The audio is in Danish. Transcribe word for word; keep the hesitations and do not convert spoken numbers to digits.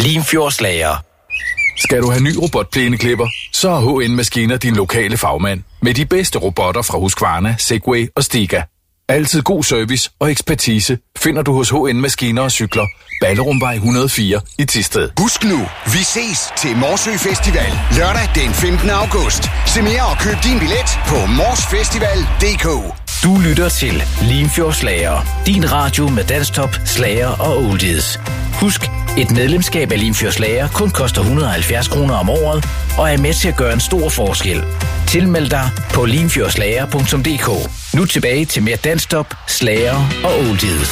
Limfjordslager. Skal du have ny robotplæneklipper, så er H N Maskiner din lokale fagmand. Med de bedste robotter fra Husqvarna, Segway og Stiga. Altid god service og ekspertise finder du hos H N Maskiner og Cykler. Ballerumvej et hundrede og fire i Thisted. Husk nu, vi ses til Morsø Festival lørdag den femtende august. Se mere og køb din billet på morsfestival punktum d k. Du lytter til Limfjordslager. Din radio med danstop, slager og oldies. Husk, et medlemskab af Limfjordslager kun koster et hundrede og halvfjerds kroner om året og er med til at gøre en stor forskel. Tilmeld dig på limfjordslager punktum d k. Nu tilbage til mere danstop, slager og oldies.